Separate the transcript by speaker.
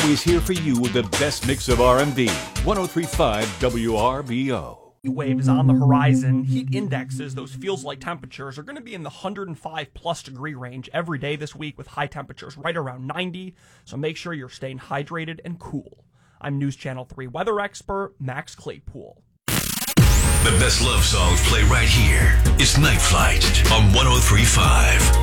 Speaker 1: Always here for you with the best mix of R&B. 103.5 WRBO.
Speaker 2: Heat wave is on the horizon. Heat indexes, those feels like temperatures, are going to be in the 105 plus degree range every day this week with high temperatures right around 90. So make sure you're staying hydrated and cool. I'm News Channel 3 weather expert Max Claypool.
Speaker 3: The best love songs play right here. It's Night Flight on 103.5.